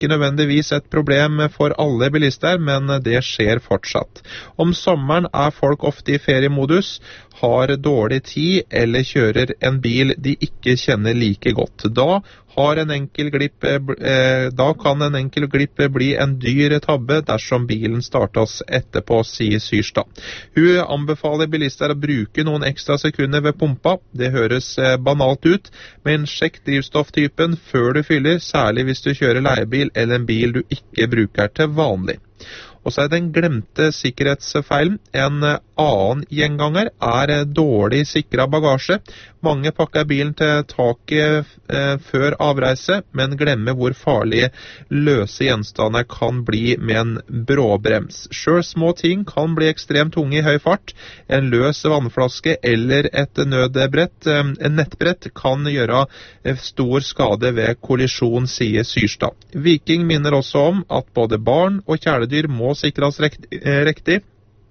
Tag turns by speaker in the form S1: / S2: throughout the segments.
S1: ikke nødvendigvis et problem for alle bilister, men det skjer fortsatt. Om sommeren er folk ofte i feriemodus, har dårlig tid eller kjører en bil de ikke kjenner like godt. Da kan en enkel glipp bli en dyr tabbe dersom bilen startes etterpå, sier Syrstad. Hun anbefaler bilister å bruke noen ekstra sekunder ved pumpa. Det høres banalt ut, men sjekk drivstofftypen før du fyller, særlig hvis du kjører leiebil eller en bil du ikke bruker til vanlig. Og så den glemte sikkerhetsfeilen. En annen gjenganger er dårlig sikret bagasje. Mange pakker bilen til taket før avreise, men glemmer hvor farlige løse gjenstander kan bli med en bråbrems. Selv små ting kan bli ekstremt tunge i høy fart. En løs vannflaske eller et nødbrett, en nettbrett, kan gjøre stor skade ved kollisjon, sier Syrstad. Viking minner også om at både barn og kjæledyr må sikres riktig.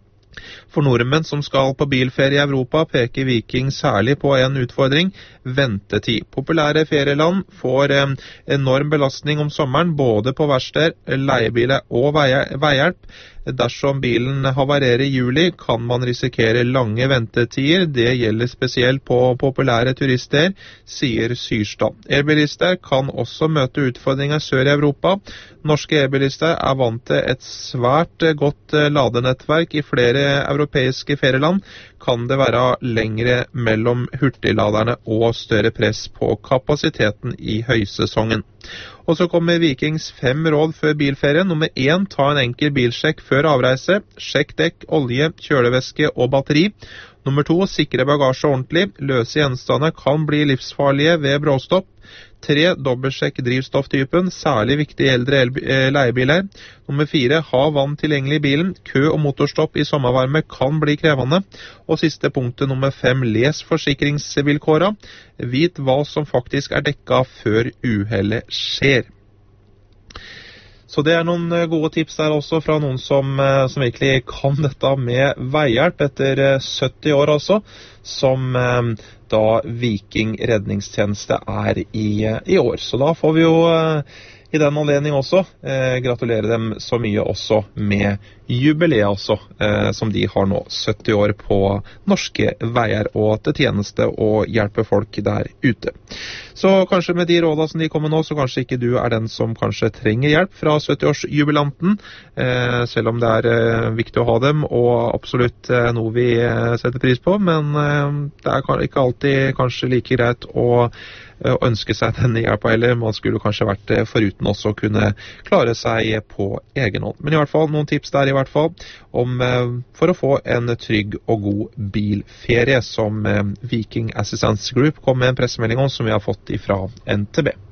S1: For nordmenn som skal på bilferie i Europa peker Viking særlig på en utfordring: ventetid. Populære ferieland får enorm belastning om sommeren, både på verksteder, leiebiler og veihjelp. Dersom bilen havarerer i juli, kan man risikere lange ventetider. Det gjelder spesielt på populære turister, sier Syrstad. Elbilister kan også møte utfordringer sør i Europa. Norske elbilister er vant til et svært godt ladenettverk. I flere europeiske ferieland kan det være lengre mellom hurtigladerne og større press på kapasiteten i høysesongen. Og så kommer Vikings 5 råd før bilferien. Nummer 1, ta en enkel bilsjekk før avreise. Sjekk dekk, olje, kjølevæske og batteri. Nummer 2, sikre bagasje ordentlig. Løse gjenstander kan bli livsfarlige ved bråstopp. 3, dobbeltsjekk drivstofftypen, særlig viktig i eldre leiebiler. Nummer 4, ha vann tilgjengelig i bilen. Kø og motorstopp i sommervarme kan bli krevende. Og siste punktet, nummer 5, les forsikringsvilkårene. Vit hva som faktisk er dekket før uhellet skjer. Så det er noen gode tips der også fra noen som virkelig kan dette med veihjelp etter 70 år også, som da Viking redningstjeneste er i år. Så da får vi jo i den anledning også gratulere dem så mye også med jubileet også, som de har nå 70 år på norske veier og til tjeneste og hjelpe folk der ute. Så kanskje med de rådene som de kommer nå, så kanskje ikke du er den som kanskje trenger hjelp fra 70-årsjubilanten, selv om det er viktig å ha dem og absolutt noe vi setter pris på, men det er ikke alltid kanskje like greit å ønske seg denne hjelpa, eller man skulle kanskje vært foruten også å kunne klare seg på egen hånd. Men i hvert fall noen tips der i hvert fall for å få en trygg og god bilferie, som Viking Assistance Group kom med en pressemelding om, som vi har fått ifra NTB.